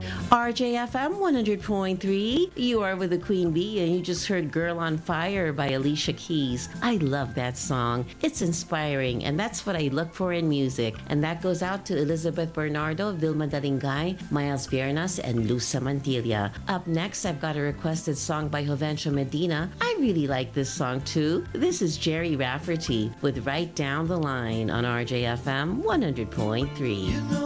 RJFM 100.3. You are with the Queen Bee, and you just heard Girl on Fire by Alicia Keys. I love that song. It's inspiring, and that's what I look for in music. And that goes out to Elizabeth Bernardo, Vilma Dalingay, Miles Viernas, and Luz Mantilla. Up next, I've got a requested song by Jovencio Medina. I really like this song too. This is Jerry Rafferty with Right Down the Line on RJFM 100.3.